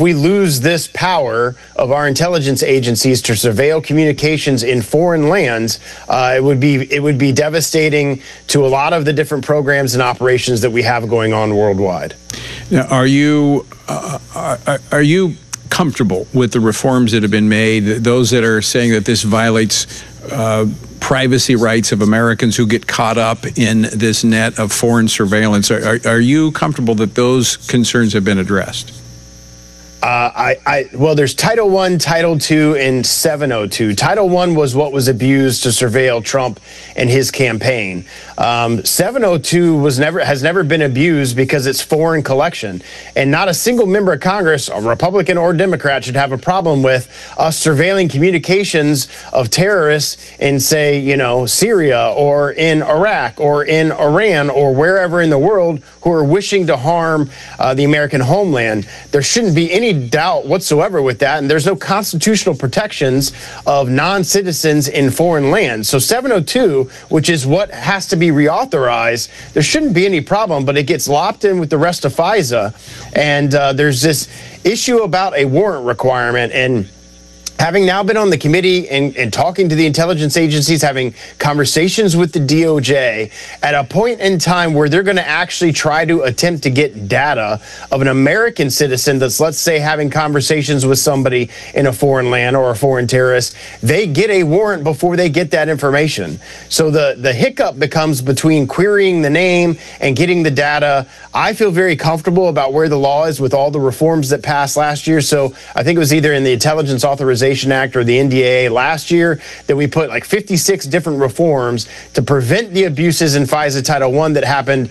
we lose this power of our intelligence agencies to surveil communications in foreign lands, it would be devastating to a lot of the different programs and operations that we have going on worldwide. Now, are you comfortable with the reforms that have been made? Those that are saying that this violates privacy rights of Americans who get caught up in this net of foreign surveillance. Are you comfortable that those concerns have been addressed? Well, there's Title I, Title II, and 702. Title I was what was abused to surveil Trump and his campaign. 702 has never been abused because it's foreign collection. And not a single member of Congress, a Republican or Democrat, should have a problem with us surveilling communications of terrorists in, say, Syria or in Iraq or in Iran or wherever in the world who are wishing to harm the American homeland. There shouldn't be any doubt whatsoever with that, and there's no constitutional protections of non-citizens in foreign lands. So 702, which is what has to be reauthorized, there shouldn't be any problem, but it gets lopped in with the rest of FISA, and there's this issue about a warrant requirement. And having now been on the committee and talking to the intelligence agencies, having conversations with the DOJ, at a point in time where they're going to actually try to attempt to get data of an American citizen that's, let's say, having conversations with somebody in a foreign land or a foreign terrorist, they get a warrant before they get that information. So the hiccup becomes between querying the name and getting the data. I feel very comfortable about where the law is with all the reforms that passed last year. So I think it was either in the Intelligence Authorization Act or the NDAA last year that we put like 56 different reforms to prevent the abuses in FISA Title I that happened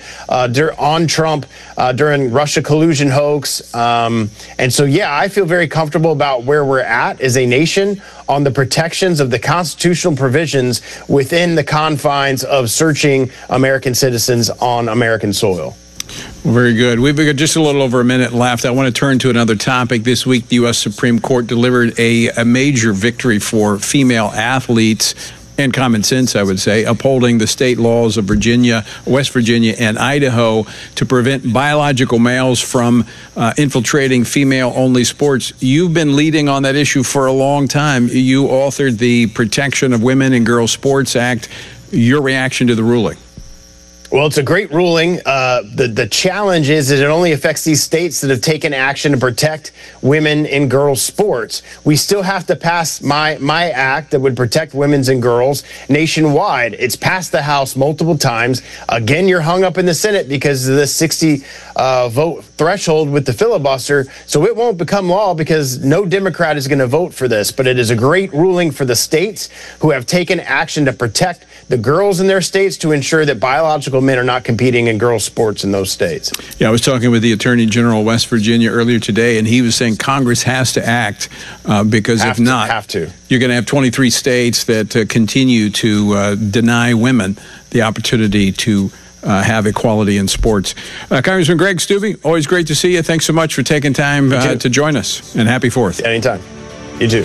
on Trump during Russia collusion hoax. And so, yeah, I feel very comfortable about where we're at as a nation on the protections of the constitutional provisions within the confines of searching American citizens on American soil. Well, very good. We've got just a little over a minute left. I want to turn to another topic. This week, the U.S. Supreme Court delivered a major victory for female athletes and common sense, I would say, upholding the state laws of Virginia, West Virginia, and Idaho to prevent biological males from infiltrating female-only sports. You've been leading on that issue for a long time. You authored the Protection of Women and Girls Sports Act. Your reaction to the ruling? Well, it's a great ruling. The challenge is that it only affects these states that have taken action to protect women in girls' sports. We still have to pass my act that would protect women's and girls nationwide. It's passed the House multiple times. Again, you're hung up in the Senate because of the 60 vote threshold with the filibuster. So it won't become law because no Democrat is going to vote for this. But it is a great ruling for the states who have taken action to protect the girls in their states to ensure that biological men are not competing in girls' sports in those states. Yeah, I was talking with the Attorney General of West Virginia earlier today, and he was saying Congress has to act because if not, you're going to have 23 states that continue to deny women the opportunity to have equality in sports. Congressman Greg Steube, always great to see you. Thanks so much for taking time to join us, and happy 4th. Anytime. You too.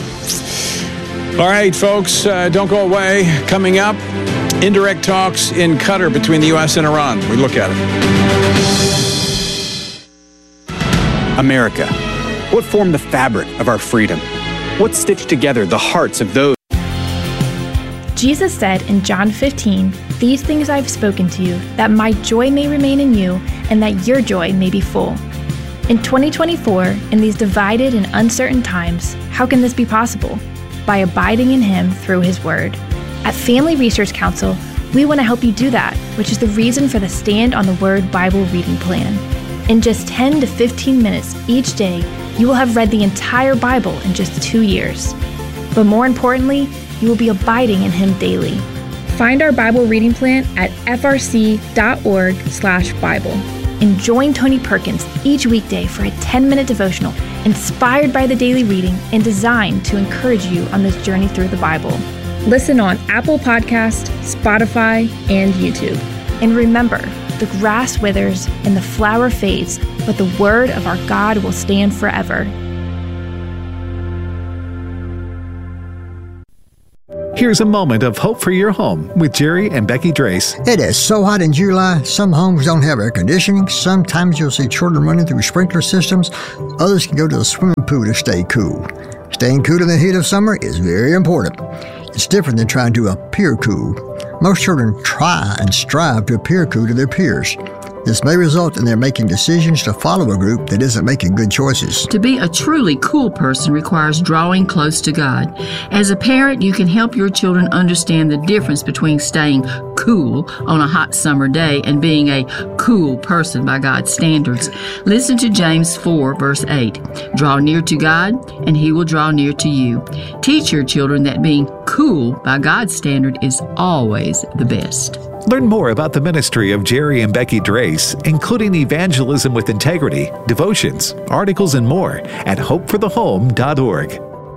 All right, folks, don't go away. Coming up, indirect talks in Qatar between the U.S. and Iran. We look at it. America. What formed the fabric of our freedom? What stitched together the hearts of those? Jesus said in John 15, "These things I've spoken to you, that my joy may remain in you, and that your joy may be full." In 2024, in these divided and uncertain times, how can this be possible? By abiding in Him through His Word. At Family Research Council, we want to help you do that, which is the reason for the Stand on the Word Bible reading plan. In just 10 to 15 minutes each day, you will have read the entire Bible in just 2 years. But more importantly, you will be abiding in Him daily. Find our Bible reading plan at frc.org/Bible. And join Tony Perkins each weekday for a 10-minute devotional inspired by the daily reading and designed to encourage you on this journey through the Bible. Listen on Apple Podcast, Spotify, and YouTube. And remember, the grass withers and the flower fades, but the word of our God will stand forever. Here's a moment of hope for your home with Jerry and Becky Drace. It is so hot in July. Some homes don't have air conditioning. Sometimes you'll see children running through sprinkler systems. Others can go to the swimming pool to stay cool. Staying cool in the heat of summer is very important. It's different than trying to appear cool. Most children try and strive to appear cool to their peers. This may result in their making decisions to follow a group that isn't making good choices. To be a truly cool person requires drawing close to God. As a parent, you can help your children understand the difference between staying cool on a hot summer day and being a cool person by God's standards. Listen to James 4, verse 8. Draw near to God, and He will draw near to you. Teach your children that being cool by God's standard is always the best. Learn more about the ministry of Jerry and Becky Drace, including evangelism with integrity, devotions, articles, and more at hopeforthehome.org.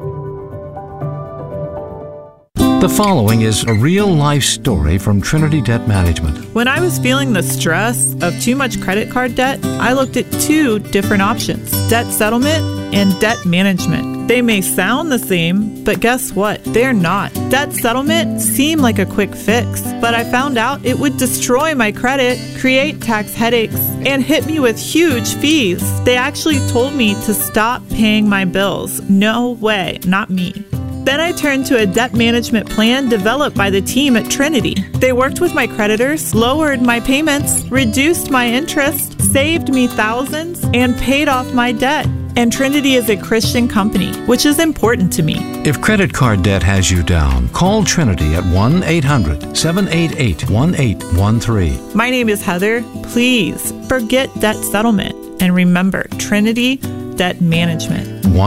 The following is a real-life story from Trinity Debt Management. When I was feeling the stress of too much credit card debt, I looked at two different options: debt settlement and debt management. They may sound the same, but guess what? They're not. Debt settlement seemed like a quick fix, but I found out it would destroy my credit, create tax headaches, and hit me with huge fees. They actually told me to stop paying my bills. No way, not me. Then I turned to a debt management plan developed by the team at Trinity. They worked with my creditors, lowered my payments, reduced my interest, saved me thousands, and paid off my debt. And Trinity is a Christian company, which is important to me. If credit card debt has you down, call Trinity at 1-800-788-1813. My name is Heather. Please forget debt settlement and remember Trinity Debt Management.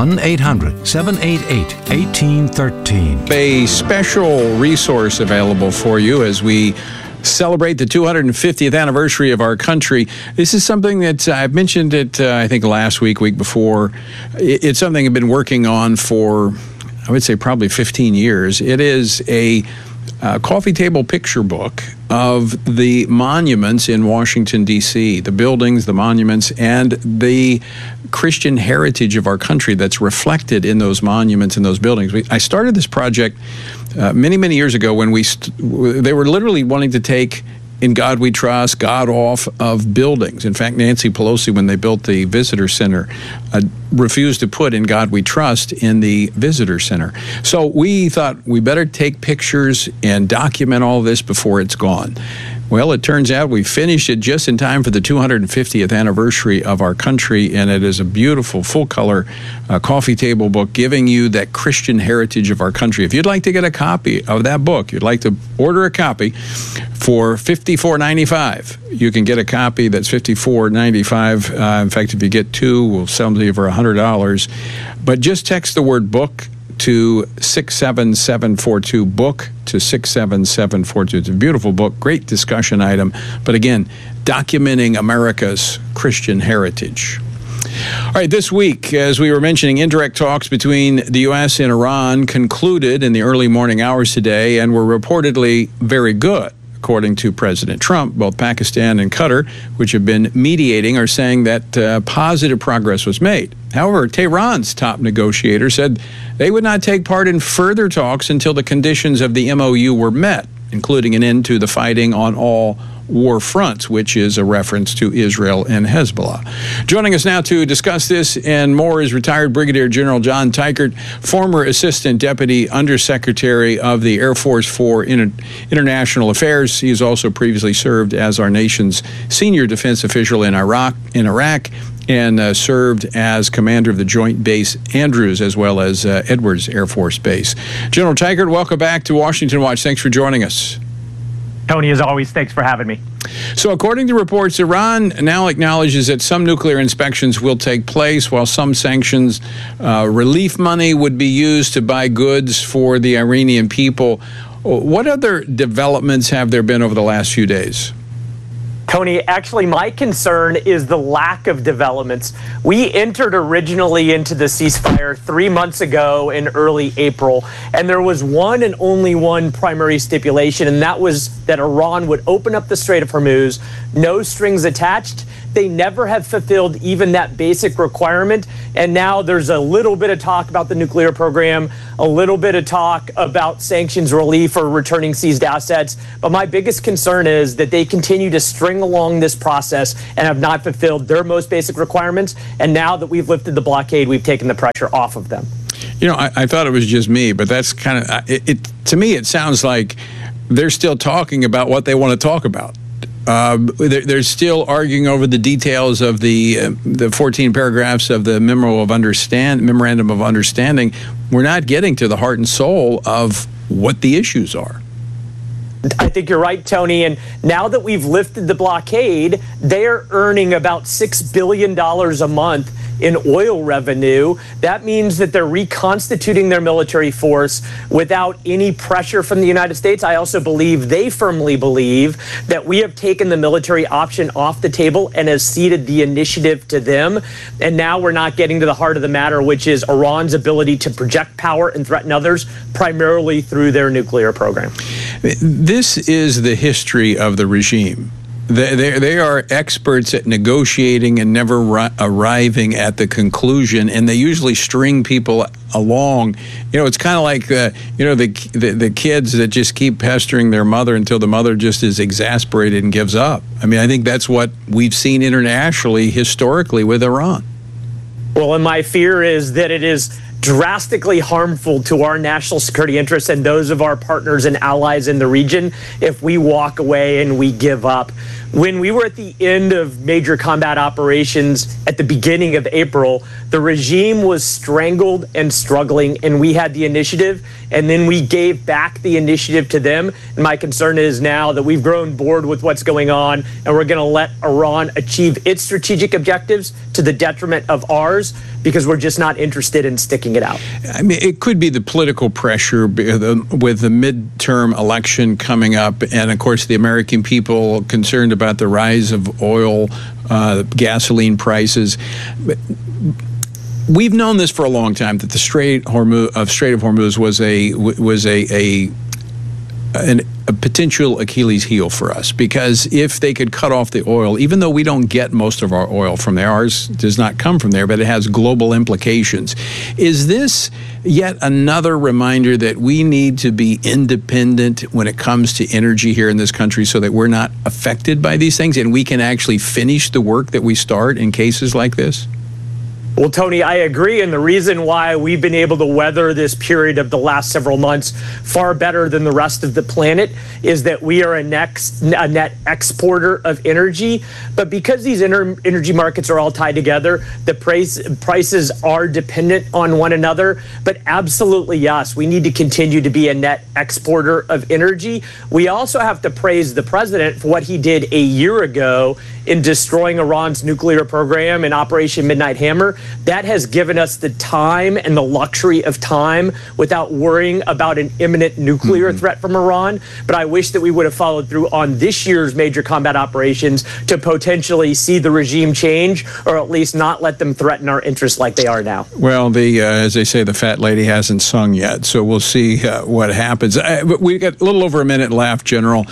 1-800-788-1813. A special resource available for you as we celebrate the 250th anniversary of our country. This is something that I've mentioned it, I think last week before. It's something I've been working on for, I would say, probably 15 years. It is a coffee table picture book of the monuments in Washington, D.C., the buildings, the monuments, and the Christian heritage of our country that's reflected in those monuments and those buildings. I started this project many, many years ago when they were literally wanting to take In God We Trust, God off of buildings. In fact, Nancy Pelosi, when they built the visitor center, refused to put In God We Trust in the visitor center. So we thought we better take pictures and document all this before it's gone. Well, it turns out we finished it just in time for the 250th anniversary of our country, and it is a beautiful, full-color coffee table book giving you that Christian heritage of our country. If you'd like to get a copy of that book, you'd like to order a copy for $54.95. You can get a copy that's $54.95. In fact, if you get two, we'll sell them to you for $100. But just text the word book to 67742, book to 67742. It's a beautiful book, great discussion item, but again, documenting America's Christian heritage. All right, this week, as we were mentioning, indirect talks between the U.S. and Iran concluded in the early morning hours today and were reportedly very good. According to President Trump, both Pakistan and Qatar, which have been mediating, are saying that positive progress was made. However, Tehran's top negotiator said they would not take part in further talks until the conditions of the MOU were met, including an end to the fighting on all war fronts, which is a reference to Israel and Hezbollah. Joining us now to discuss this and more is retired Brigadier General John Teichert, former Assistant Deputy Undersecretary of the Air Force for International Affairs. He has also previously served as our nation's senior defense official in Iraq, and served as commander of the Joint Base Andrews as well as Edwards Air Force Base. General Teichert, welcome back to Washington Watch. Thanks for joining us. Tony, as always, thanks for having me. So according to reports, Iran now acknowledges that some nuclear inspections will take place while some sanctions relief money would be used to buy goods for the Iranian people. What other developments have there been over the last few days? Tony, actually, my concern is the lack of developments. We entered originally into the ceasefire 3 months ago in early April, and there was one and only one primary stipulation, and that was that Iran would open up the Strait of Hormuz, no strings attached. They never have fulfilled even that basic requirement. And now there's a little bit of talk about the nuclear program, a little bit of talk about sanctions relief or returning seized assets. But my biggest concern is that they continue to string along this process and have not fulfilled their most basic requirements. And now that we've lifted the blockade, we've taken the pressure off of them. You know, I thought it was just me, but that's kind of, to me, it sounds like they're still talking about what they want to talk about. They're still arguing over the details of the 14 paragraphs of the Memorandum of Understanding. We're not getting to the heart and soul of what the issues are. I think you're right, Tony. And now that we've lifted the blockade, they're earning about $6 billion a month in oil revenue. That means that they're reconstituting their military force without any pressure from the United States. I also believe they firmly believe that we have taken the military option off the table and has ceded the initiative to them. And now we're not getting to the heart of the matter, which is Iran's ability to project power and threaten others, primarily through their nuclear program. This is the history of the regime. They are experts at negotiating and never arriving at the conclusion, and they usually string people along. You know, it's kind of like the kids that just keep pestering their mother until the mother just is exasperated and gives up. I mean, I think that's what we've seen internationally, historically, with Iran. Well, and my fear is that it is drastically harmful to our national security interests and those of our partners and allies in the region if we walk away and we give up. When we were at the end of major combat operations at the beginning of April, the regime was strangled and struggling, and we had the initiative, and then we gave back the initiative to them. And my concern is now that we've grown bored with what's going on, and we're going to let Iran achieve its strategic objectives to the detriment of ours, because we're just not interested in sticking it out. I mean, it could be the political pressure with the midterm election coming up, and of course the American people concerned about the rise of oil, gasoline prices. We've known this for a long time, that the Strait of Hormuz was a potential Achilles heel for us, because if they could cut off the oil, even though we don't get most of our oil from there, ours does not come from there, but it has global implications. Is this yet another reminder that we need to be independent when it comes to energy here in this country, so that we're not affected by these things and we can actually finish the work that we start in cases like this? Well, Tony, I agree. And the reason why we've been able to weather this period of the last several months far better than the rest of the planet is that we are a net exporter of energy. But because these energy markets are all tied together, the prices are dependent on one another. But absolutely, yes, we need to continue to be a net exporter of energy. We also have to praise the president for what he did a year ago in destroying Iran's nuclear program in Operation Midnight Hammer. That has given us the time and the luxury of time without worrying about an imminent nuclear threat from Iran. But I wish that we would have followed through on this year's major combat operations to potentially see the regime change, or at least not let them threaten our interests like they are now. Well, as they say, the fat lady hasn't sung yet, so we'll see what happens. We've got a little over a minute left, General.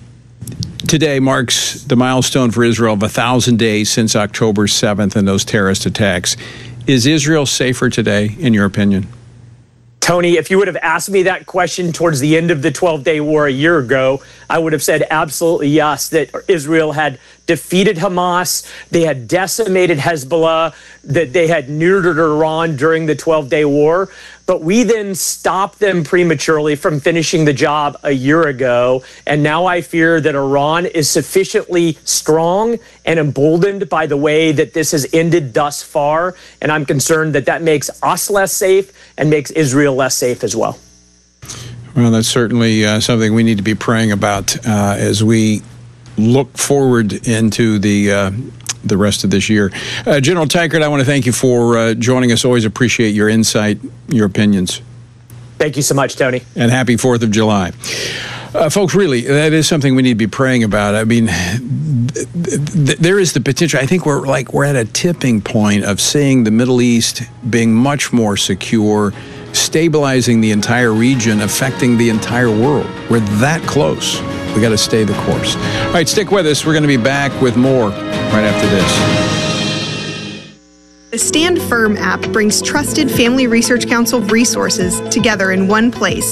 Today marks the milestone for Israel of 1,000 days since October 7th and those terrorist attacks. Is Israel safer today, in your opinion? Tony, if you would have asked me that question towards the end of the 12-day war a year ago, I would have said absolutely yes, that Israel had defeated Hamas, they had decimated Hezbollah, that they had neutered Iran during the 12-day war. But we then stopped them prematurely from finishing the job a year ago. And now I fear that Iran is sufficiently strong and emboldened by the way that this has ended thus far. And I'm concerned that that makes us less safe and makes Israel less safe as well. Well, that's certainly something we need to be praying about as we look forward into the rest of this year. General Teichert, I want to thank you for joining us. Always appreciate your insight, your opinions. Thank you so much, Tony. And happy 4th of July. Folks, really, that is something we need to be praying about. I mean, there is the potential. I think we're at a tipping point of seeing the Middle East being much more secure, stabilizing the entire region, affecting the entire world. We're that close. We got to stay the course. All right, stick with us. We're going to be back with more right after this. The Stand Firm app brings trusted Family Research Council resources together in one place.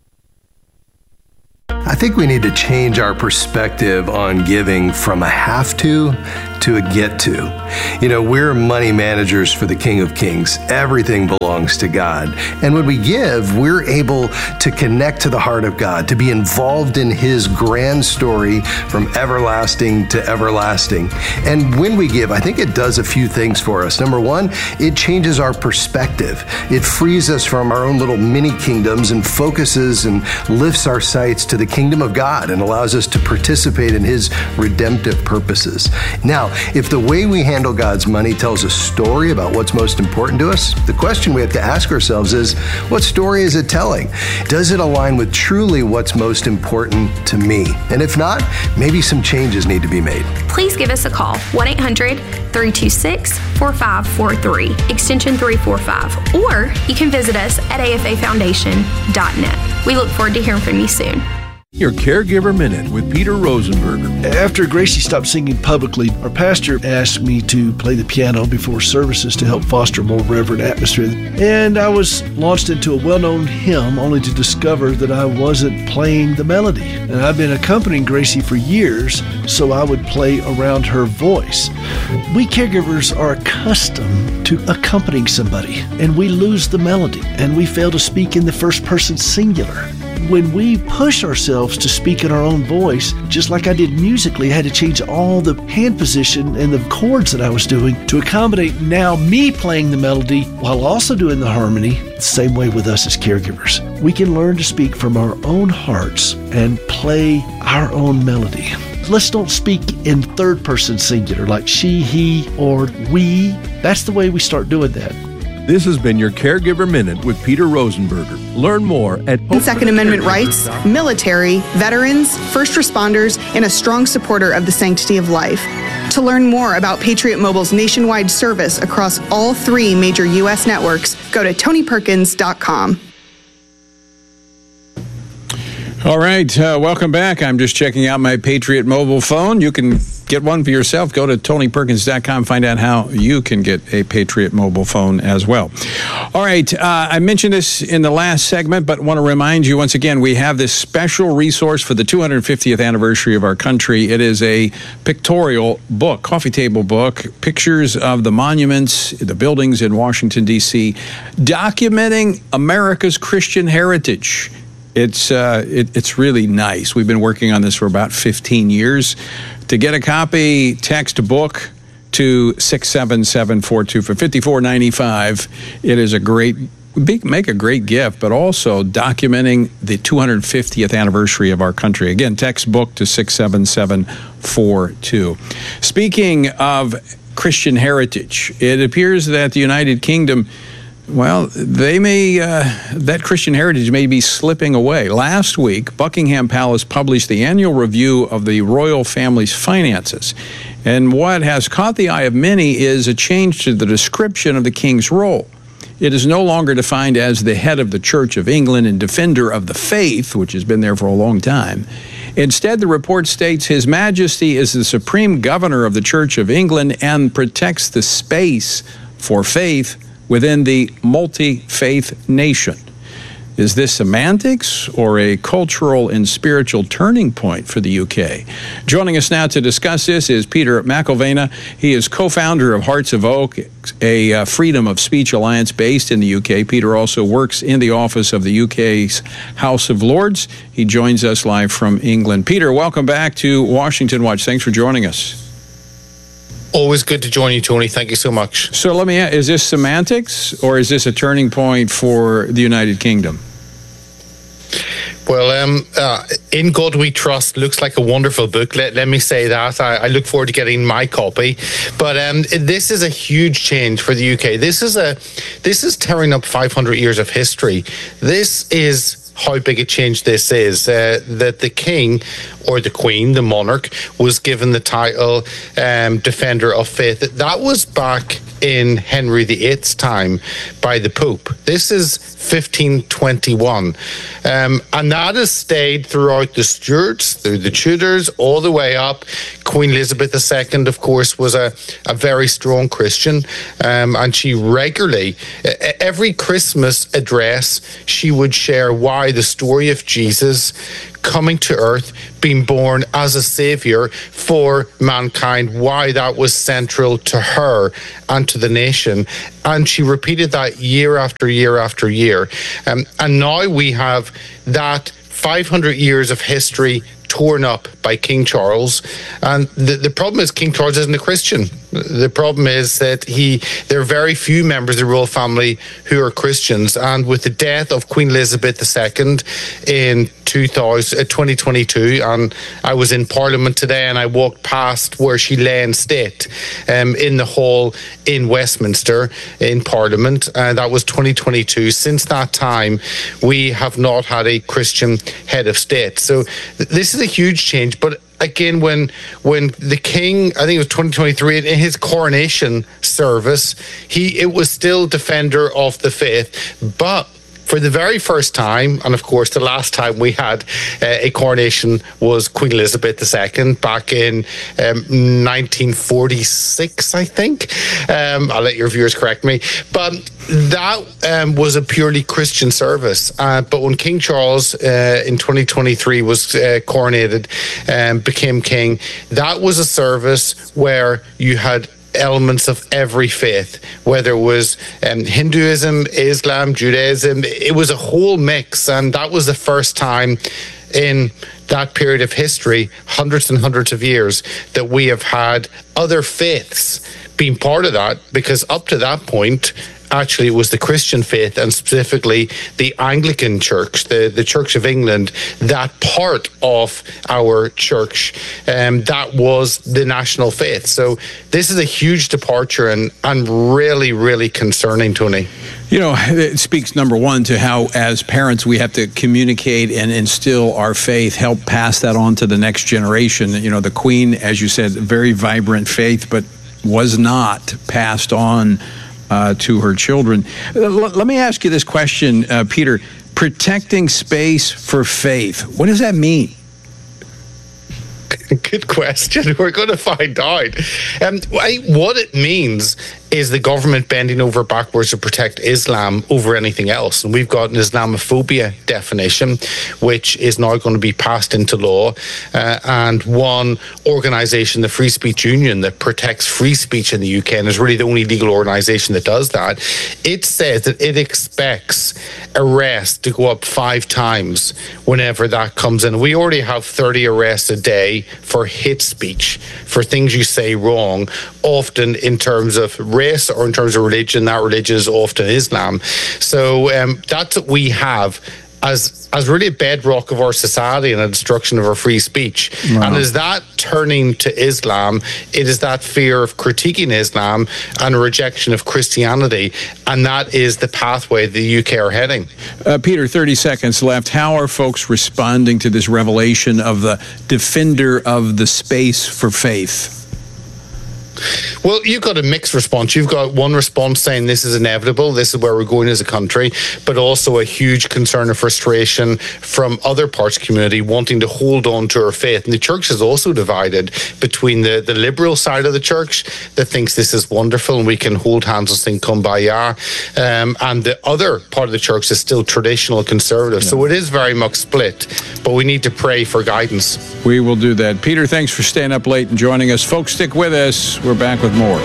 I think we need to change our perspective on giving from a have to a get to. You know, we're money managers for the King of Kings. Everything belongs to God. And when we give, we're able to connect to the heart of God, to be involved in His grand story from everlasting to everlasting. And when we give, I think it does a few things for us. Number one, it changes our perspective. It frees us from our own little mini kingdoms and focuses and lifts our sights to the kingdom of God and allows us to participate in His redemptive purposes. Now, if the way we handle God's money tells a story about what's most important to us, the question we have to ask ourselves is, what story is it telling? Does it align with truly what's most important to me? And if not, maybe some changes need to be made. Please give us a call, 1-800-326-4543, extension 345, or you can visit us at afafoundation.net. We look forward to hearing from you soon. Your Caregiver Minute with Peter Rosenberger. After Gracie stopped singing publicly, our pastor asked me to play the piano before services to help foster a more reverent atmosphere. And I was launched into a well-known hymn only to discover that I wasn't playing the melody. And I've been accompanying Gracie for years, so I would play around her voice. We caregivers are accustomed to accompanying somebody, and we lose the melody, and we fail to speak in the first person singular. When we push ourselves to speak in our own voice, just like I did musically, I had to change all the hand position and the chords that I was doing to accommodate now me playing the melody while also doing the harmony. The same way with us as caregivers. We can learn to speak from our own hearts and play our own melody. Let's don't speak in third person singular like she, he, or we. That's the way we start doing that. This has been your Caregiver Minute with Peter Rosenberger. Learn more at Second Amendment rights, military, veterans, first responders, and a strong supporter of the sanctity of life. To learn more about Patriot Mobile's nationwide service across all 3 major U.S. networks, go to TonyPerkins.com. All right, welcome back. I'm just checking out my Patriot mobile phone. You can get one for yourself. Go to TonyPerkins.com. Find out how you can get a Patriot mobile phone as well. All right, I mentioned this in the last segment, but want to remind you once again, we have this special resource for the 250th anniversary of our country. It is a pictorial book, coffee table book, pictures of the monuments, the buildings in Washington, D.C., documenting America's Christian heritage. It's really nice. We've been working on this for about 15 years. To get a copy, text book to 67742 for $54.95. It is make a great gift, but also documenting the 250th anniversary of our country. Again, text book to 67742. Speaking of Christian heritage, it appears that the United Kingdom, well, that Christian heritage may be slipping away. Last week, Buckingham Palace published the annual review of the royal family's finances. And what has caught the eye of many is a change to the description of the king's role. It is no longer defined as the head of the Church of England and defender of the faith, which has been there for a long time. Instead, the report states His Majesty is the supreme governor of the Church of England and protects the space for faith within the multi-faith nation. Is this semantics or a cultural and spiritual turning point for the UK? Joining us now to discuss this is Peter McIlvena. He is co-founder of Hearts of Oak, a freedom of speech alliance based in the UK. Peter also works in the office of the UK's House of Lords. He joins us live from England. Peter, welcome back to Washington Watch. Thanks for joining us. Always good to join you, Tony. Thank you so much. So let me ask, is this semantics or is this a turning point for the United Kingdom? Well, In God We Trust looks like a wonderful book. Let me say that. I look forward to getting my copy. But this is a huge change for the UK. This is tearing up 500 years of history. This is how big a change this is, that the king or the Queen, the monarch, was given the title Defender of Faith. That was back in Henry VIII's time by the Pope. This is 1521. And that has stayed throughout the Stuarts, through the Tudors, all the way up. Queen Elizabeth II, of course, was a very strong Christian. And she regularly, every Christmas address, she would share why the story of Jesus coming to earth, being born as a savior for mankind, why that was central to her and to the nation. And she repeated that year after year after year. And now we have that 500 years of history torn up by King Charles. And the problem is King Charles isn't a Christian. The problem is that there are very few members of the royal family who are Christians. And with the death of Queen Elizabeth II in 2022, and I was in Parliament today and I walked past where she lay in state in the hall in Westminster in Parliament. That was 2022. Since that time, we have not had a Christian head of state. So this is a huge change. But again, when the king, I think it was 2023, in his coronation service, it was still defender of the faith. But for the very first time, and of course the last time we had a coronation was Queen Elizabeth II back in 1946, I think. I'll let your viewers correct me. But that was a purely Christian service. But when King Charles in 2023 was coronated and became king, that was a service where you had elements of every faith, whether it was Hinduism, Islam, Judaism. It was a whole mix, and that was the first time in that period of history, hundreds and hundreds of years, that we have had other faiths being part of that, because up to that point, actually it was the Christian faith, and specifically the Anglican Church, the Church of England, that part of our church, that was the national faith. So this is a huge departure and really, really concerning, Tony. You know, it speaks, number one, to how as parents we have to communicate and instill our faith, help pass that on to the next generation. You know, the Queen, as you said, very vibrant faith, but was not passed on to her children. Let me ask you this question, Peter. Protecting space for faith. What does that mean? Good question. We're going to find out. What it means is the government bending over backwards to protect Islam over anything else. And we've got an Islamophobia definition, which is now going to be passed into law. And one organisation, the Free Speech Union, that protects free speech in the UK, and is really the only legal organisation that does that, it says that it expects arrests to go up 5 times whenever that comes in. We already have 30 arrests a day for hate speech, for things you say wrong, often in terms of race or in terms of religion. That religion is often Islam. So that's what we have as really a bedrock of our society and a destruction of our free speach. Wow. And is that turning to Islam? It is that fear of critiquing Islam and a rejection of Christianity, and that is the pathway the UK are heading. Peter, 30 seconds left. How are folks responding to this revelation of the defender of the space for faith? Well, you've got a mixed response. You've got one response saying this is inevitable, this is where we're going as a country, but also a huge concern and frustration from other parts of the community wanting to hold on to our faith. And the church is also divided between the liberal side of the church that thinks this is wonderful and we can hold hands and sing Kumbaya, and the other part of the church is still traditional conservative. Yeah. So it is very much split, but we need to pray for guidance. We will do that. Peter, thanks for staying up late and joining us. Folks, stick with us. We're back with more.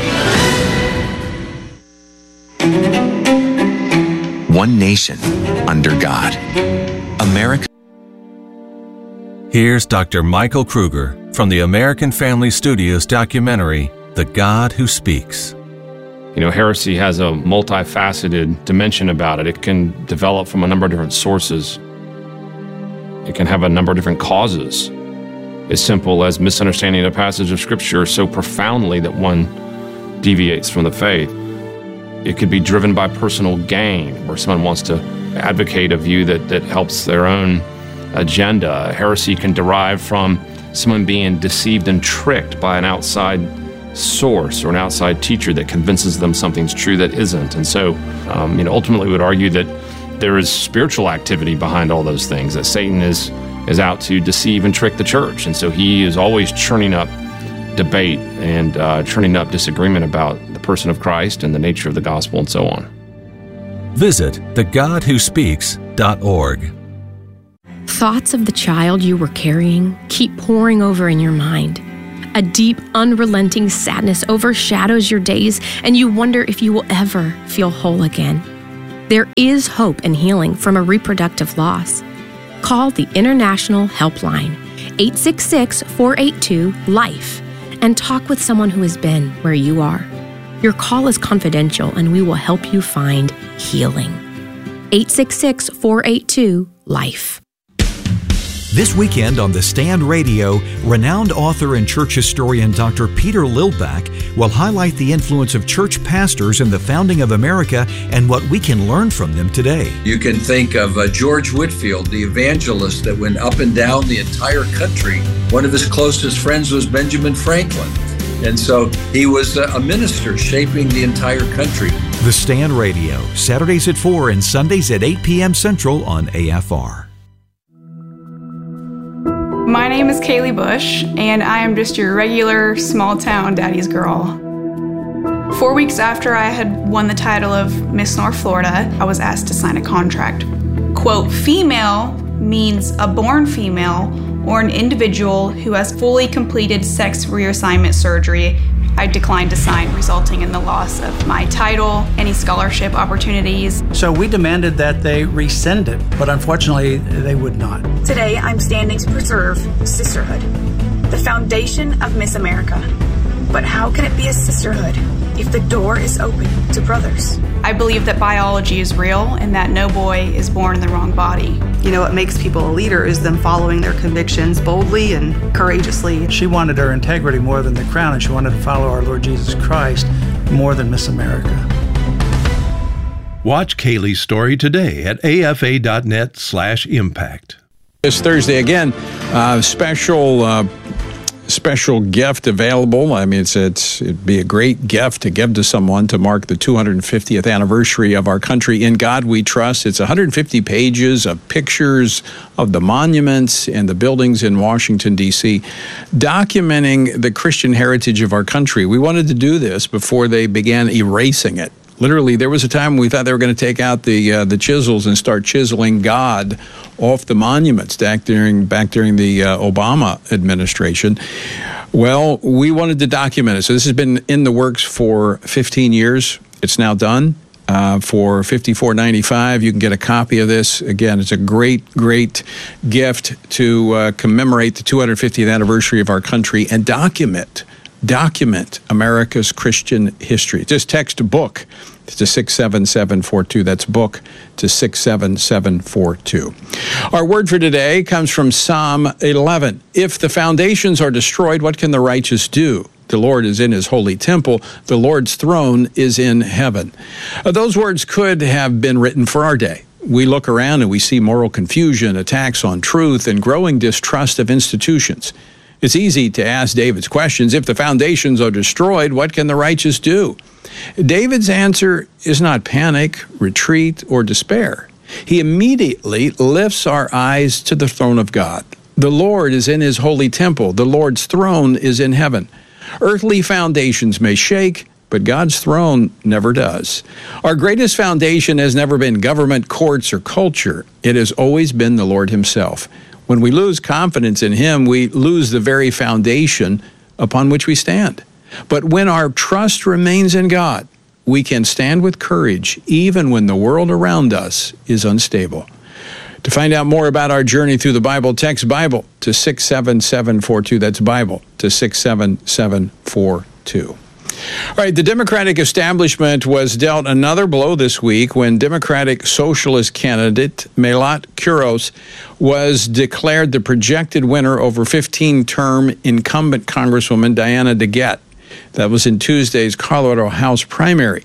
One nation under God. America. Here's Dr. Michael Kruger from the American Family Studios documentary, The God Who Speaks. You know, heresy has a multifaceted dimension about it. It can develop from a number of different sources. It can have a number of different causes. As simple as misunderstanding a passage of Scripture so profoundly that one deviates from the faith. It could be driven by personal gain, where someone wants to advocate a view that helps their own agenda. Heresy can derive from someone being deceived and tricked by an outside source or an outside teacher that convinces them something's true that isn't. And so, ultimately we would argue that there is spiritual activity behind all those things, that Satan is out to deceive and trick the church. And so he is always churning up debate and churning up disagreement about the person of Christ and the nature of the gospel and so on. Visit thegodwhospeaks.org. Thoughts of the child you were carrying keep pouring over in your mind. A deep, unrelenting sadness overshadows your days, and you wonder if you will ever feel whole again. There is hope and healing from a reproductive loss. Call the International Helpline, 866-482-LIFE, and talk with someone who has been where you are. Your call is confidential, and we will help you find healing. 866-482-LIFE. This weekend on The Stand Radio, renowned author and church historian Dr. Peter Lillback will highlight the influence of church pastors in the founding of America and what we can learn from them today. You can think of George Whitefield, the evangelist that went up and down the entire country. One of his closest friends was Benjamin Franklin. And so he was a minister shaping the entire country. The Stand Radio, Saturdays at 4 and Sundays at 8 p.m. Central on AFR. My name is Kaylee Bush, and I am just your regular small-town daddy's girl. 4 weeks after I had won the title of Miss North Florida, I was asked to sign a contract. Quote, female means a born female or an individual who has fully completed sex reassignment surgery. I declined to sign, resulting in the loss of my title, any scholarship opportunities. So we demanded that they rescind it, but unfortunately they would not. Today I'm standing to preserve sisterhood, the foundation of Miss America. But how can it be a sisterhood if the door is open to brothers? I believe that biology is real and that no boy is born in the wrong body. You know, what makes people a leader is them following their convictions boldly and courageously. She wanted her integrity more than the crown, and she wanted to follow our Lord Jesus Christ more than Miss America. Watch Kaylee's story today at afa.net/impact. This Thursday, again, special gift available. I mean, it'd be a great gift to give to someone to mark the 250th anniversary of our country. In God We Trust. It's 150 pages of pictures of the monuments and the buildings in Washington, D.C., documenting the Christian heritage of our country. We wanted to do this before they began erasing it. Literally, there was a time we thought they were going to take out the chisels and start chiseling God off the monuments back during the Obama administration. Well, we wanted to document it. So this has been in the works for 15 years. It's now done. For $54.95, you can get a copy of this. Again, it's a great gift to commemorate the 250th anniversary of our country and document America's Christian history. Just text book to 67742. That's book to 67742. Our word for today comes from Psalm 11. If the foundations are destroyed, what can the righteous do? The Lord is in his holy temple. The Lord's throne is in heaven. Those words could have been written for our day. We look around and we see moral confusion, attacks on truth, and growing distrust of institutions. It's easy to ask David's questions. If the foundations are destroyed, what can the righteous do? David's answer is not panic, retreat, or despair. He immediately lifts our eyes to the throne of God. The Lord is in his holy temple. The Lord's throne is in heaven. Earthly foundations may shake, but God's throne never does. Our greatest foundation has never been government, courts, or culture. It has always been the Lord himself. When we lose confidence in him, we lose the very foundation upon which we stand. But when our trust remains in God, we can stand with courage even when the world around us is unstable. To find out more about our journey through the Bible, text Bible to 67742. That's Bible to 67742. All right, the Democratic establishment was dealt another blow this week when Democratic Socialist candidate Melat Kuros was declared the projected winner over 15-term incumbent Congresswoman Diana DeGette. That was in Tuesday's Colorado House primary.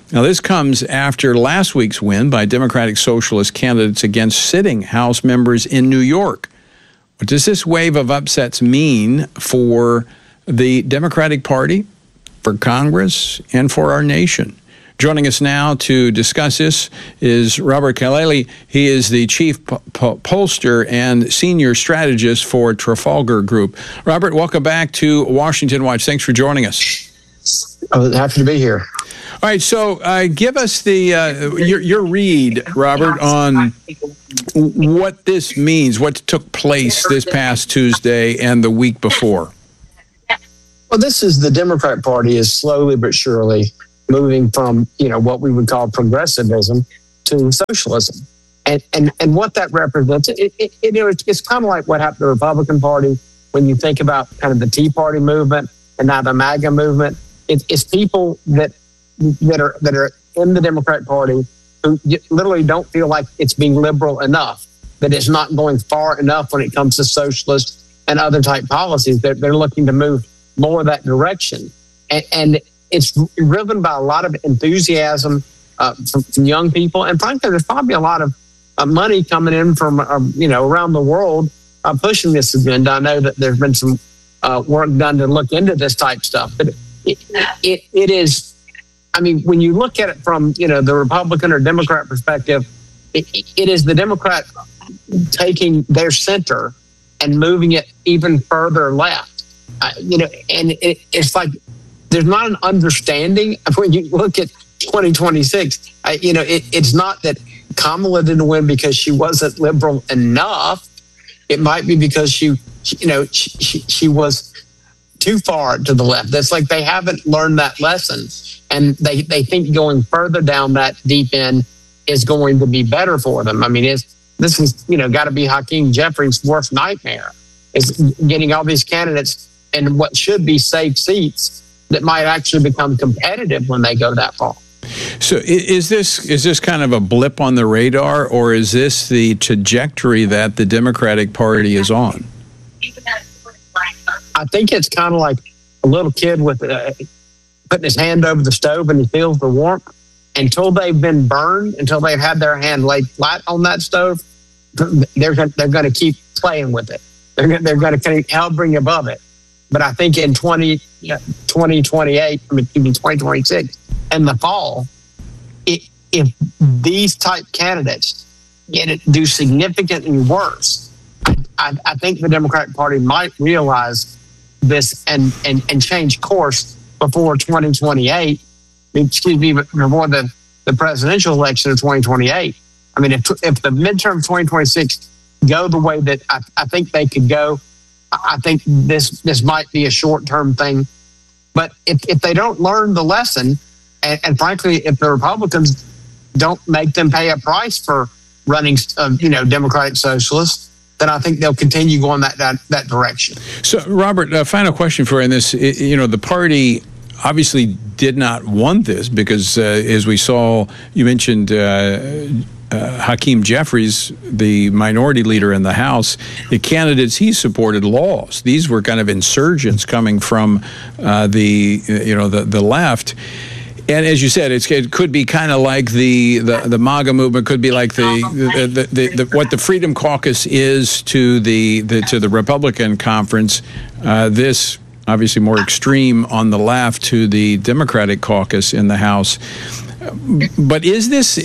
Now, this comes after last week's win by Democratic Socialist candidates against sitting House members in New York. What does this wave of upsets mean for the Democratic Party, for Congress, and for our nation? Joining us now to discuss this is Robert Kalele. He is the chief pollster and senior strategist for Trafalgar Group. Robert, welcome back to Washington Watch. Thanks for joining us. I'm happy to be here. All right, so give us the your read, Robert, on what this means, what took place this past Tuesday and the week before. Well, this is the Democrat Party is slowly but surely moving from, what we would call progressivism to socialism. And what that represents, it's kind of like what happened to the Republican Party when you think about kind of the Tea Party movement and now the MAGA movement. It's people that are in the Democrat Party who literally don't feel like it's being liberal enough, that it's not going far enough when it comes to socialist and other type policies. They're looking to move more that direction. And it's driven by a lot of enthusiasm from young people. And frankly, there's probably a lot of money coming in from, around the world pushing this agenda. I know that there's been some work done to look into this type stuff. But it is, when you look at it from, the Republican or Democrat perspective, it is the Democrat taking their center and moving it even further left. And it's like, there's not an understanding when you look at 2026. It's not that Kamala didn't win because she wasn't liberal enough. It might be because she was too far to the left. That's like they haven't learned that lesson, and they think going further down that deep end is going to be better for them. This is got to be Hakeem Jeffries' worst nightmare, is getting all these candidates in what should be safe seats that might actually become competitive when they go that far. So is this kind of a blip on the radar, or is this the trajectory that the Democratic Party is on? I think it's kind of like a little kid with putting his hand over the stove and he feels the warmth. Until they've been burned, until they've had their hand laid flat on that stove, they're going to keep playing with it. They're going to kind of hovering above it. But I think in 2028, 2026, in the fall, if these type candidates do significantly worse, I think the Democratic Party might realize this and change course before 2028. Excuse me, before the presidential election of 2028. If the midterm 2026 go the way that I think they could go, I think this might be a short-term thing. But if they don't learn the lesson, and frankly, if the Republicans don't make them pay a price for running, Democratic socialists, then I think they'll continue going that direction. So, Robert, final question for you on this. The party obviously did not want this because, as we saw, you mentioned Hakeem Jeffries, the minority leader in the House, the candidates he supported lost. These were kind of insurgents coming from the left. And as you said, it could be kind of like the MAGA movement, could be like the what the Freedom Caucus is to the Republican conference. This obviously more extreme on the left to the Democratic caucus in the House. But is this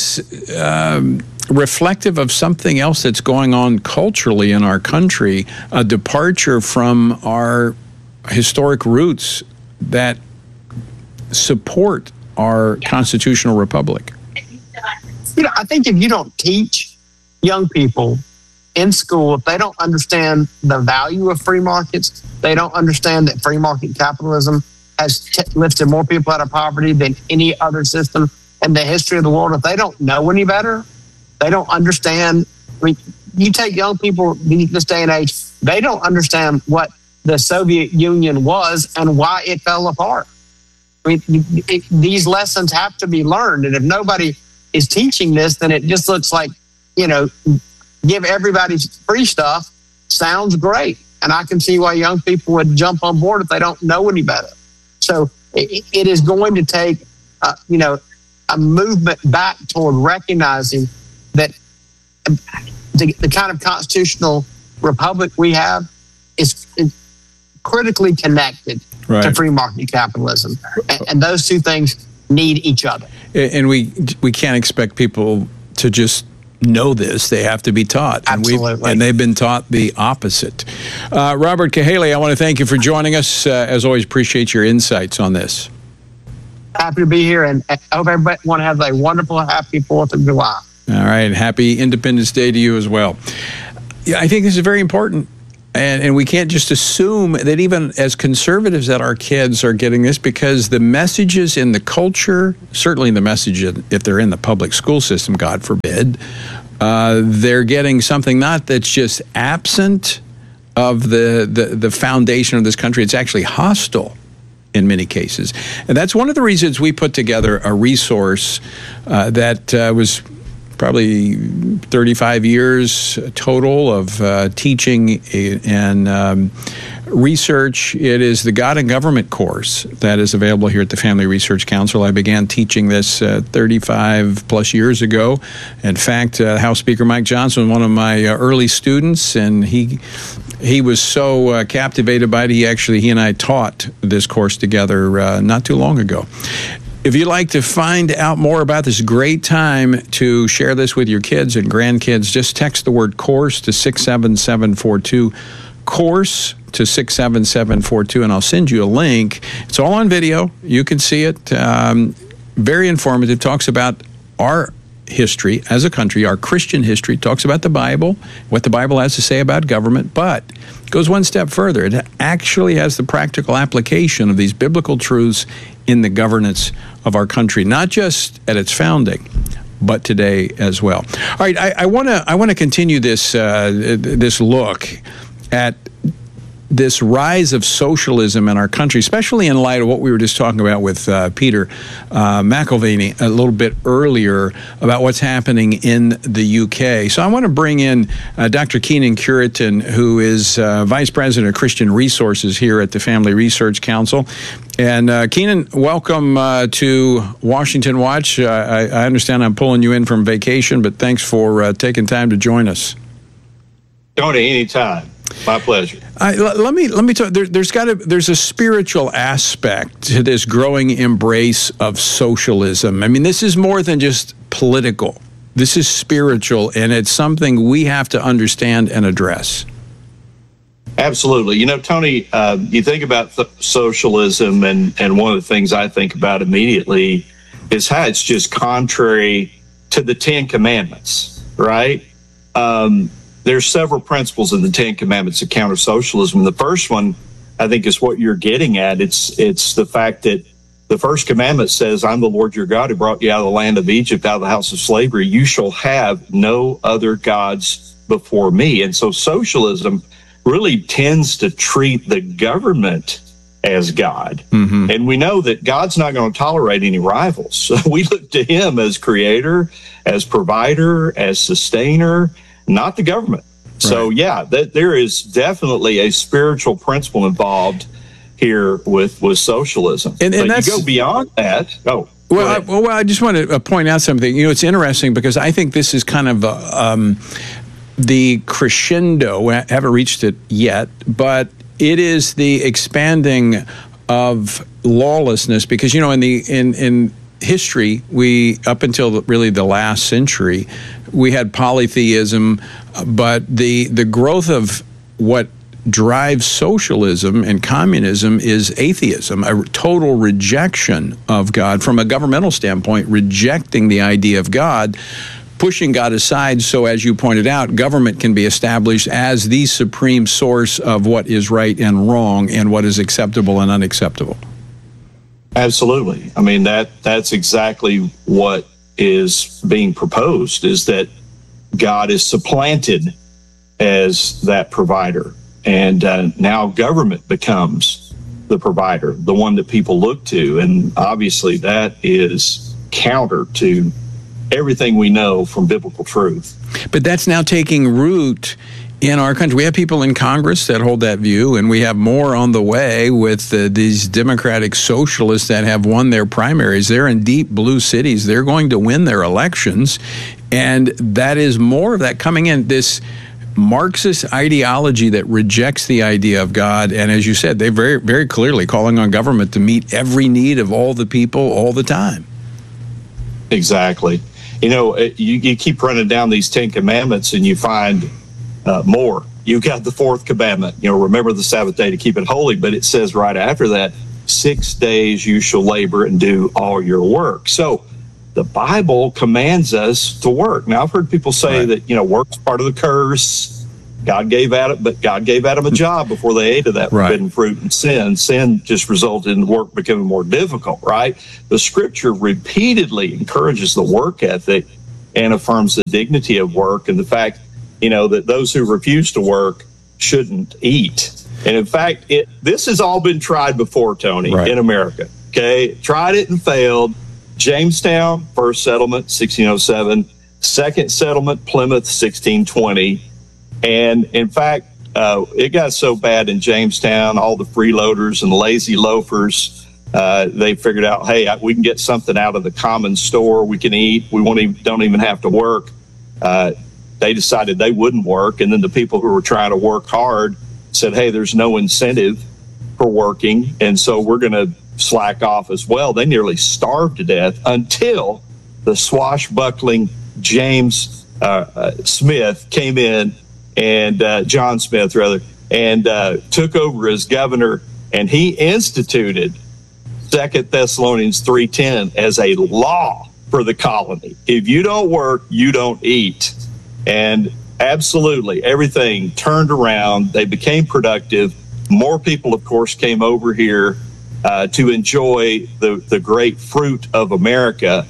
reflective of something else that's going on culturally in our country, a departure from our historic roots that support our constitutional republic? I think if you don't teach young people in school, if they don't understand the value of free markets, they don't understand that free market capitalism has lifted more people out of poverty than any other system in the history of the world. If they don't know any better, they don't understand. You take young people this day and age, they don't understand what the Soviet Union was and why it fell apart. These lessons have to be learned. And if nobody is teaching this, then it just looks like, give everybody free stuff sounds great. And I can see why young people would jump on board if they don't know any better. So it is going to take, a movement back toward recognizing that the kind of constitutional republic we have is critically connected to free market capitalism. And those two things need each other. And we can't expect people to just know this. They have to be taught. Absolutely. And they've been taught the opposite. Robert Cahaly, I want to thank you for joining us. As always, appreciate your insights on this. Happy to be here, and I hope everybody want to have a wonderful, happy 4th of July. All right. Happy Independence Day to you as well. Yeah, I think this is very important. And we can't just assume that even as conservatives that our kids are getting this, because the messages in the culture, certainly the message if they're in the public school system, God forbid, they're getting something not that's just absent of the foundation of this country. It's actually hostile in many cases. And that's one of the reasons we put together a resource that was probably 35 years total of teaching and research. It is the God and Government course that is available here at the Family Research Council. I began teaching this 35 plus years ago. In fact, House Speaker Mike Johnson was one of my early students, and he was so captivated by it, he and I taught this course together not too long ago. If you'd like to find out more about this, great time to share this with your kids and grandkids. Just text the word course to 67742, course to 67742, and I'll send you a link. It's all on video. You can see it. Very informative. Talks about our history as a country, our Christian history. Talks about the Bible, what the Bible has to say about government, but goes one step further. It actually has the practical application of these biblical truths in the governance of our country, not just at its founding, but today as well. All right, I want to continue this look at this rise of socialism in our country, especially in light of what we were just talking about with Peter McElvaney a little bit earlier about what's happening in the UK. So I want to bring in Dr. Keenan Curitan, who is Vice President of Christian Resources here at the Family Research Council. And Keenan, welcome to Washington Watch. I understand I'm pulling you in from vacation, but thanks for taking time to join us. Tony, anytime. My pleasure. Let me talk. There's a spiritual aspect to this growing embrace of socialism. I mean, this is more than just political. This is spiritual, and it's something we have to understand and address. Absolutely. You know, Tony, you think about socialism, and one of the things I think about immediately is how it's just contrary to the Ten Commandments, right? There's several principles in the Ten Commandments that counter socialism. The first one, I think, is what you're getting at. It's the fact that the first commandment says, I'm the Lord your God who brought you out of the land of Egypt, out of the house of slavery. You shall have no other gods before me. And so socialism really tends to treat the government as God. Mm-hmm. And we know that God's not going to tolerate any rivals. So we look to him as creator, as provider, as sustainer, not the government. Right. So, yeah, there is definitely a spiritual principle involved here with socialism. And but you go beyond that. Oh, well, I just want to point out something. You know, it's interesting because I think this is kind of the crescendo. We haven't reached it yet, but it is the expanding of lawlessness because, you know, in history, we up until really the last century, we had polytheism, but the growth of what drives socialism and communism is atheism, a total rejection of God from a governmental standpoint, rejecting the idea of God, pushing God aside so, as you pointed out, government can be established as the supreme source of what is right and wrong and what is acceptable and unacceptable. Absolutely. I mean, that's exactly what is being proposed, is that God is supplanted as that provider. And now government becomes the provider, the one that people look to. And obviously that is counter to everything we know from biblical truth. But that's now taking root in our country. We have people in Congress that hold that view, and we have more on the way with these Democratic socialists that have won their primaries. They're in deep blue cities. They're going to win their elections, and that is more of that coming in. This Marxist ideology that rejects the idea of God, and as you said, they're very, very clearly calling on government to meet every need of all the people all the time. Exactly. You know, you keep running down these 10 commandments and you find more. You've got the 4th commandment, remember the Sabbath day to keep it holy, but it says right after that, 6 days you shall labor and do all your work. So the Bible commands us to work. Now, I've heard people say that, work's part of the curse. God gave Adam a job before they ate of that forbidden fruit and sin. Sin just resulted in work becoming more difficult, right? The scripture repeatedly encourages the work ethic and affirms the dignity of work and the fact, that those who refuse to work shouldn't eat. And in fact, this has all been tried before, Tony, in America. Okay, tried it and failed. Jamestown, first settlement, 1607. Second settlement, Plymouth, 1620. And in fact, it got so bad in Jamestown, all the freeloaders and lazy loafers, they figured out, hey, we can get something out of the common store. We can eat. We don't even have to work. They decided they wouldn't work. And then the people who were trying to work hard said, hey, there's no incentive for working. And so we're going to slack off as well. They nearly starved to death until the swashbuckling James Smith came in, and John Smith, rather, and took over as governor. And he instituted 2 Thessalonians 3:10 as a law for the colony. If you don't work, you don't eat. And absolutely, everything turned around. They became productive. More people, of course, came over here to enjoy the great fruit of America,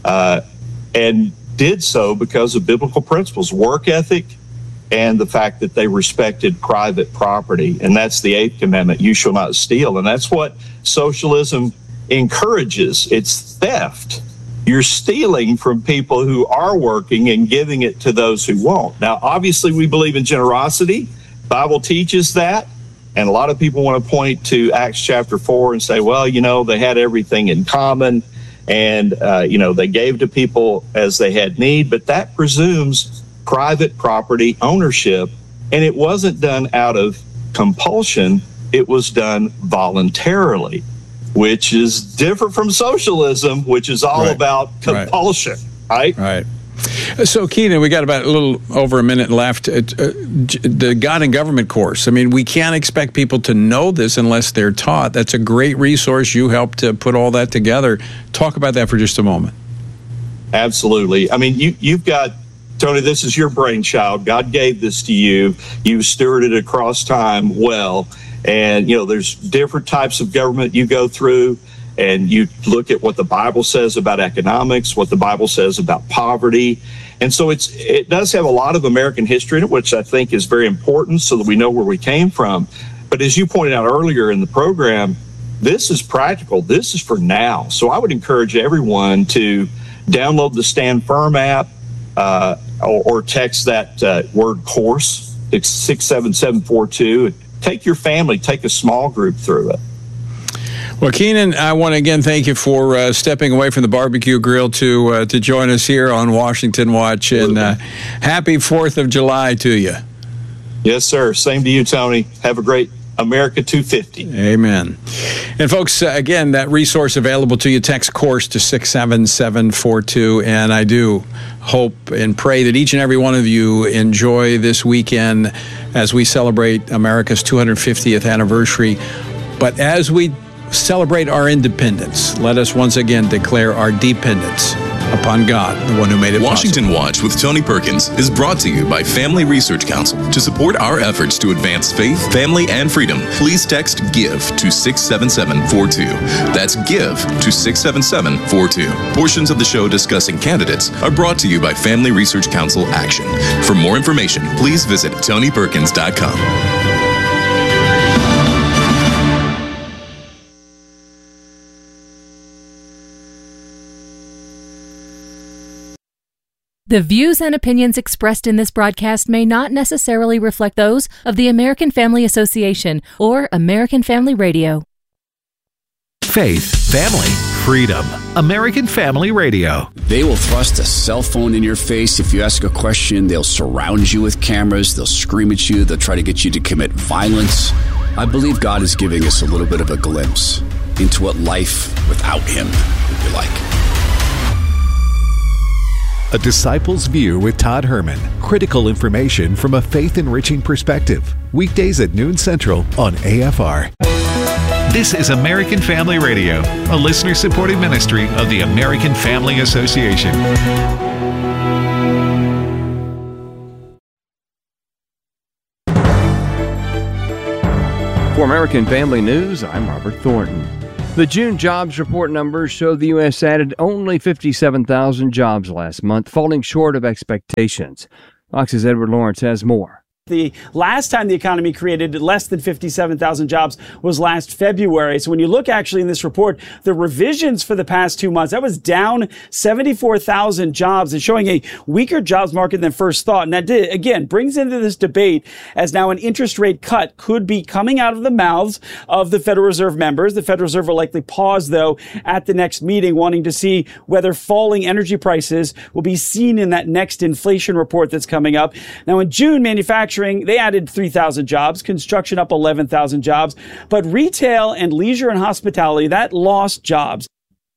and did so because of biblical principles, work ethic, and the fact that they respected private property. And that's the 8th commandment, you shall not steal. And that's what socialism encourages. It's theft. You're stealing from people who are working and giving it to those who won't. Now, obviously, we believe in generosity. The Bible teaches that. And a lot of people want to point to Acts chapter 4 and say, well, they had everything in common and, they gave to people as they had need. But that presumes private property ownership. And it wasn't done out of compulsion. It was done voluntarily, which is different from socialism, which is all about compulsion, right? So, Keenan, we got about a little over a minute left. The God and Government course. I mean, we can't expect people to know this unless they're taught. That's a great resource. You helped to put all that together. Talk about that for just a moment. Absolutely. I mean, you've got, Tony, this is your brainchild. God gave this to you. You stewarded it across time well. And, there's different types of government you go through, and you look at what the Bible says about economics, what the Bible says about poverty. And so it does have a lot of American history in it, which I think is very important so that we know where we came from. But as you pointed out earlier in the program, this is practical. This is for now. So I would encourage everyone to download the Stand Firm app or text that word course, 67742. Take your family, take a small group through it. Well, Keenan, I want to again thank you for stepping away from the barbecue grill to join us here on Washington Watch. And happy 4th of July to you. Yes, sir. Same to you, Tony. Have a great America 250. Amen. And folks, again, that resource available to you, text course to 67742. And I do hope and pray that each and every one of you enjoy this weekend as we celebrate America's 250th anniversary. But as we celebrate our independence, let us once again declare our dependence upon God, the one who made it Washington possible. Watch with Tony Perkins is brought to you by Family Research Council. To support our efforts to advance faith, family, and freedom, please text GIVE to 67742. That's GIVE to 67742. Portions of the show discussing candidates are brought to you by Family Research Council Action. For more information, please visit TonyPerkins.com. The views and opinions expressed in this broadcast may not necessarily reflect those of the American Family Association or American Family Radio. Faith, family, freedom. American Family Radio. They will thrust a cell phone in your face. If you ask a question, they'll surround you with cameras. They'll scream at you. They'll try to get you to commit violence. I believe God is giving us a little bit of a glimpse into what life without Him would be like. A Disciple's View with Todd Herman. Critical information from a faith-enriching perspective. Weekdays at noon Central on AFR. This is American Family Radio, a listener-supported ministry of the American Family Association. For American Family News, I'm Robert Thornton. The June jobs report numbers show the U.S. added only 57,000 jobs last month, falling short of expectations. Fox's Edward Lawrence has more. The last time the economy created less than 57,000 jobs was last February. So when you look actually in this report, the revisions for the past 2 months, that was down 74,000 jobs and showing a weaker jobs market than first thought. And that, again, brings into this debate as now an interest rate cut could be coming out of the mouths of the Federal Reserve members. The Federal Reserve will likely pause, though, at the next meeting, wanting to see whether falling energy prices will be seen in that next inflation report that's coming up. Now, in June, manufacturing, they added 3,000 jobs, construction up 11,000 jobs, but retail and leisure and hospitality, that lost jobs.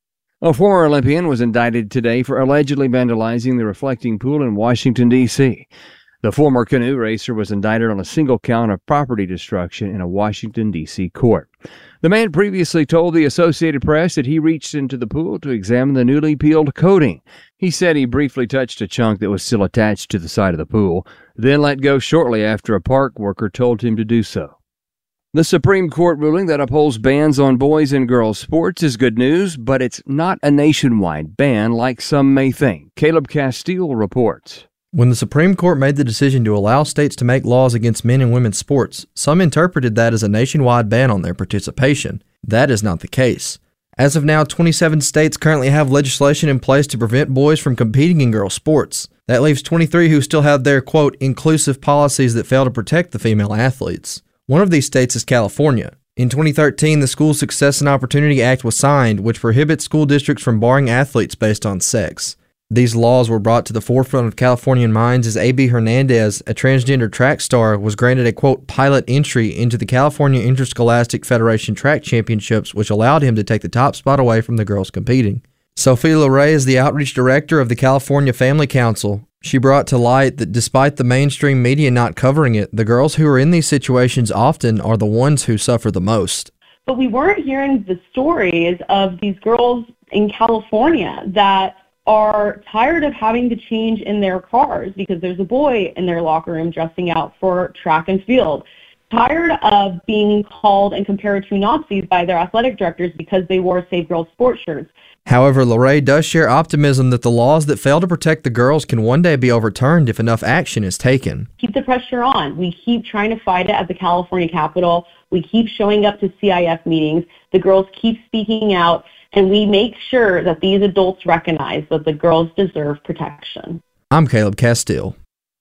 A former Olympian was indicted today for allegedly vandalizing the reflecting pool in Washington, D.C. The former canoe racer was indicted on a single count of property destruction in a Washington, D.C. court. The man previously told the Associated Press that he reached into the pool to examine the newly peeled coating. He said he briefly touched a chunk that was still attached to the side of the pool, then let go shortly after a park worker told him to do so. The Supreme Court ruling that upholds bans on boys and girls sports is good news, but it's not a nationwide ban like some may think. Caleb Castile reports. When the Supreme Court made the decision to allow states to make laws against men and women's sports, some interpreted that as a nationwide ban on their participation. That is not the case. As of now, 27 states currently have legislation in place to prevent boys from competing in girls' sports. That leaves 23 who still have their, quote, inclusive policies that fail to protect the female athletes. One of these states is California. In 2013, the School Success and Opportunity Act was signed, which prohibits school districts from barring athletes based on sex. These laws were brought to the forefront of Californian minds as A.B. Hernandez, a transgender track star, was granted a, quote, pilot entry into the California Interscholastic Federation Track Championships, which allowed him to take the top spot away from the girls competing. Sophie Loray is the outreach director of the California Family Council. She brought to light that despite the mainstream media not covering it, the girls who are in these situations often are the ones who suffer the most. But we weren't hearing the stories of these girls in California that are tired of having to change in their cars because there's a boy in their locker room dressing out for track and field. Tired of being called and compared to Nazis by their athletic directors because they wore Save Girls sports shirts. However, Loray does share optimism that the laws that fail to protect the girls can one day be overturned if enough action is taken. Keep the pressure on. We keep trying to fight it at the California Capitol. We keep showing up to CIF meetings. The girls keep speaking out. And we make sure that these adults recognize that the girls deserve protection. I'm Caleb Castile.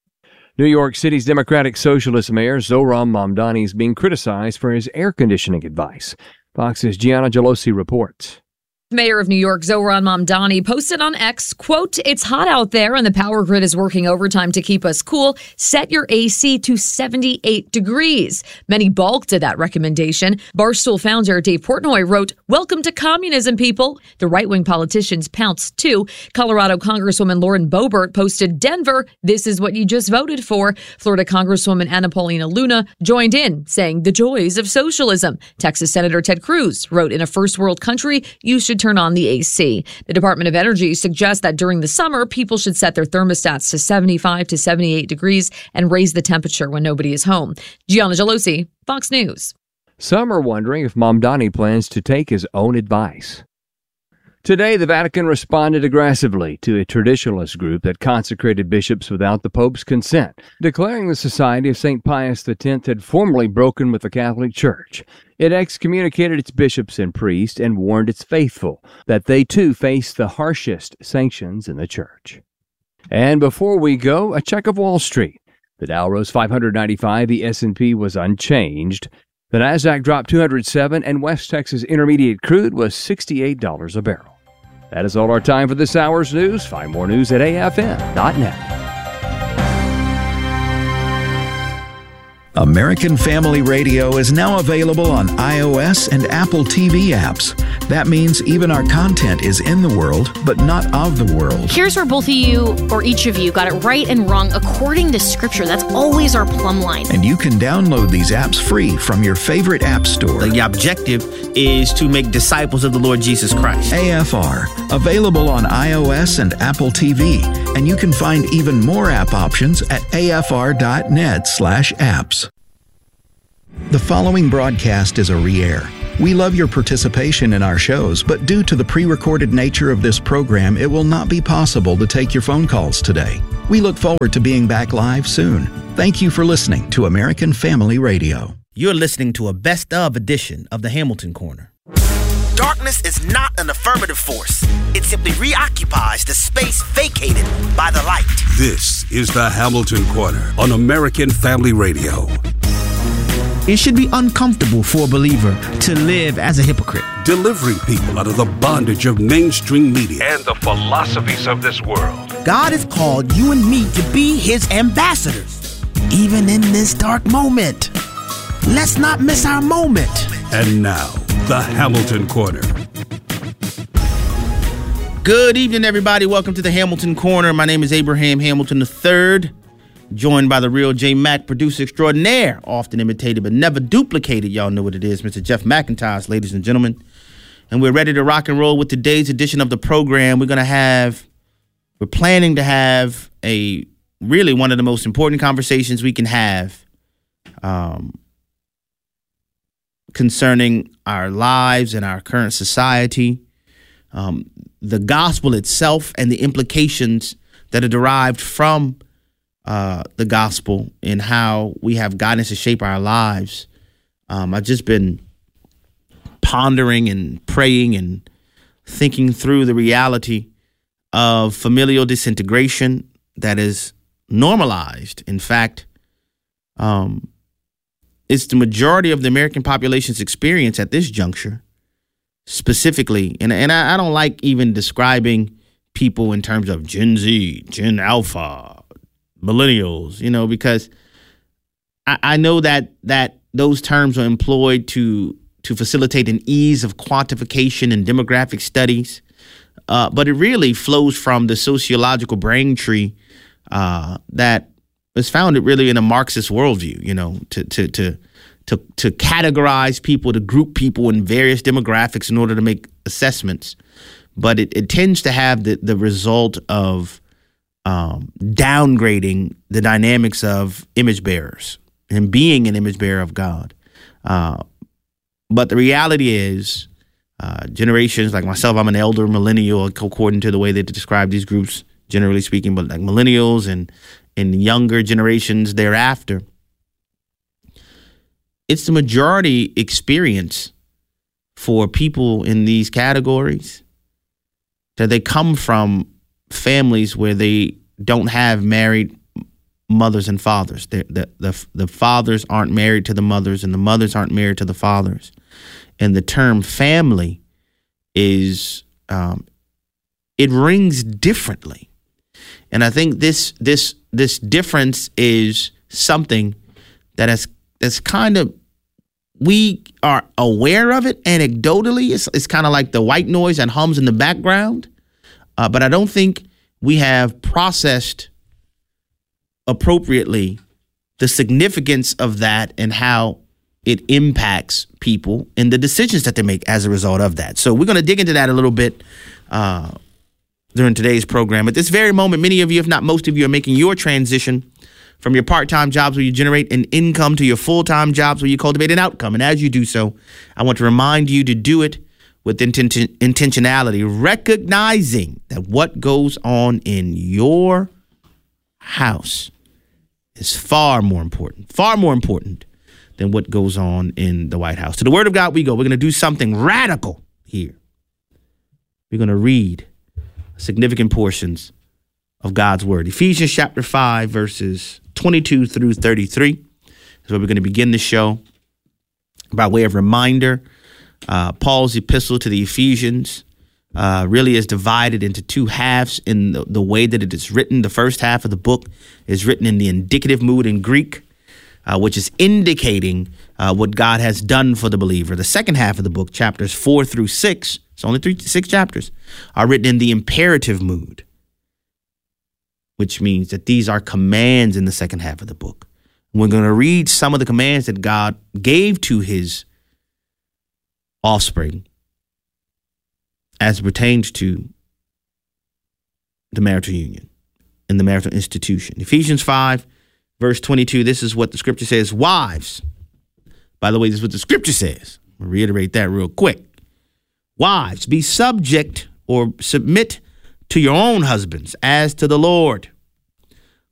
New York City's Democratic Socialist Mayor Zohran Mamdani is being criticized for his air conditioning advice. Fox's Gianna Gelosi reports. Mayor of New York Zohran Mamdani posted on X, quote, "It's hot out there and the power grid is working overtime to keep us cool. Set your AC to 78 degrees. Many balked at that recommendation. Barstool founder Dave Portnoy wrote, "Welcome to communism, people." The right-wing politicians pounced too. Colorado Congresswoman Lauren Boebert posted, "Denver, this is what you just voted for." Florida Congresswoman Anna Paulina Luna joined in, saying the joys of socialism. Texas Senator Ted Cruz wrote, "In a first world country, you should turn on the AC." The Department of Energy suggests that during the summer, people should set their thermostats to 75 to 78 degrees and raise the temperature when nobody is home. Gianna Gelosi, Fox News. Some are wondering if Mamdani plans to take his own advice. Today, the Vatican responded aggressively to a traditionalist group that consecrated bishops without the Pope's consent, declaring the Society of St. Pius X had formally broken with the Catholic Church. It excommunicated its bishops and priests and warned its faithful that they too face the harshest sanctions in the Church. And before we go, a check of Wall Street. The Dow rose 595, the S&P was unchanged. The Nasdaq dropped 207, and West Texas Intermediate crude was $68 a barrel. That is all our time for this hour's news. Find more news at afn.net. American Family Radio is now available on iOS and Apple TV apps. That means even our content is in the world, but not of the world. Here's where both of you, or each of you, got it right and wrong according to Scripture. That's always our plumb line. And you can download these apps free from your favorite app store. The objective is to make disciples of the Lord Jesus Christ. AFR, available on iOS and Apple TV. And you can find even more app options at afr.net/apps. The following broadcast is a re-air. We love your participation in our shows, but due to the pre-recorded nature of this program, it will not be possible to take your phone calls today. We look forward to being back live soon. Thank you for listening to American Family Radio. You're listening to a best-of edition of the Hamilton Corner. Darkness is not an affirmative force. It simply reoccupies the space vacated by the light. This is the Hamilton Corner on American Family Radio. It should be uncomfortable for a believer to live as a hypocrite. Delivering people out of the bondage of mainstream media and the philosophies of this world. God has called you and me to be his ambassadors, even in this dark moment. Let's not miss our moment. And now, the Hamilton Corner. Good evening, everybody. Welcome to the Hamilton Corner. My name is Abraham Hamilton III. Joined by the real J. Mac, producer extraordinaire, often imitated but never duplicated. Y'all know what it is, Mr. Jeff McIntosh, ladies and gentlemen. And we're ready to rock and roll with today's edition of the program. We're planning to have really one of the most important conversations we can have concerning our lives and our current society, the gospel itself and the implications that are derived from the gospel and how we have guidance to shape our lives. I've just been pondering and praying and thinking through the reality of familial disintegration that is normalized. In fact, it's the majority of the American population's experience at this juncture, specifically. And I don't like even describing people in terms of Gen Z, Gen Alpha, millennials, because I know that those terms are employed to facilitate an ease of quantification in demographic studies, but it really flows from the sociological brain tree that is founded really in a Marxist worldview. To categorize people, to group people in various demographics in order to make assessments, but it tends to have the result of downgrading the dynamics of image bearers and being an image bearer of God. But the reality is generations like myself, I'm an elder millennial according to the way they describe these groups, generally speaking, but like millennials and younger generations thereafter, it's the majority experience for people in these categories that they come from families where they don't have married mothers and fathers. The fathers aren't married to the mothers and the mothers aren't married to the fathers. And the term family is, it rings differently. And I think this difference is something that's kind of, we are aware of it anecdotally. It's kind of like the white noise that hums in the background. But I don't think we have processed appropriately the significance of that and how it impacts people and the decisions that they make as a result of that. So we're going to dig into that a little bit during today's program. At this very moment, many of you, if not most of you, are making your transition from your part-time jobs where you generate an income to your full-time jobs where you cultivate an outcome. And as you do so, I want to remind you to do it with intentionality, recognizing that what goes on in your house is far more important than what goes on in the White House. To the Word of God we go. We're going to do something radical here. We're going to read significant portions of God's word. Ephesians chapter 5, verses 22 through 33 is where we're going to begin the show. By way of reminder, Paul's epistle to the Ephesians really is divided into two halves in the way that it is written. The first half of the book is written in the indicative mood in Greek, which is indicating what God has done for the believer. The second half of the book, chapters 4 through 6, it's only 6 chapters, are written in the imperative mood, which means that these are commands in the second half of the book. We're going to read some of the commands that God gave to his offspring as it pertains to the marital union and the marital institution. Ephesians 5, verse 22, this is what the scripture says. Wives, by the way, this is what the scripture says. I'll reiterate that real quick. Wives, be subject or submit to your own husbands as to the Lord.